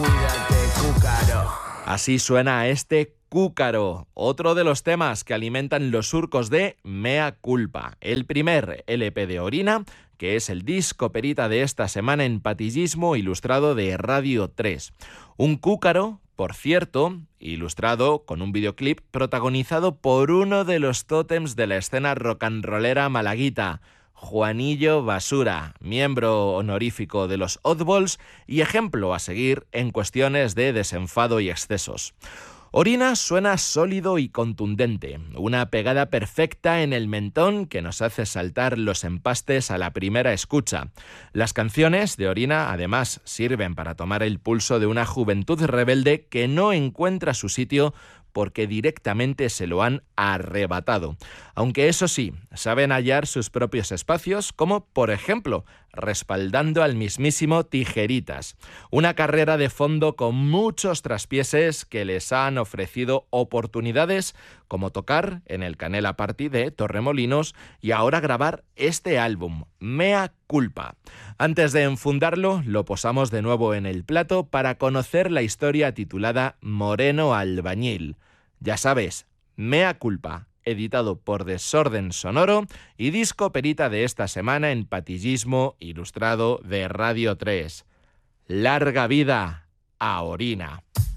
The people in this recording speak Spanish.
Cuídate, cúcaro. Así suena este Cúcaro, otro de los temas que alimentan los surcos de Mea Culpa, el primer LP de Orina, que es el disco perita de esta semana en Patillismo ilustrado de Radio 3. Un cúcaro, por cierto, ilustrado con un videoclip protagonizado por uno de los tótems de la escena rock'n'rollera malaguita, Juanillo Basura, miembro honorífico de los Oddballs y ejemplo a seguir en cuestiones de desenfado y excesos. Orina suena sólido y contundente, una pegada perfecta en el mentón que nos hace saltar los empastes a la primera escucha. Las canciones de Orina, además, sirven para tomar el pulso de una juventud rebelde que no encuentra su sitio porque directamente se lo han arrebatado. Aunque eso sí, saben hallar sus propios espacios, como por ejemplo, respaldando al mismísimo Tijeritas. Una carrera de fondo con muchos traspieses que les han ofrecido oportunidades como tocar en el Canela Party de Torremolinos y ahora grabar este álbum, Mea Culpa. Antes de enfundarlo, lo posamos de nuevo en el plato para conocer la historia titulada Moreno Albañil. Ya sabes, Mea Culpa, editado por Desorden Sonoro y disco perita de esta semana en Patillismo ilustrado de Radio 3. Larga vida a Orina.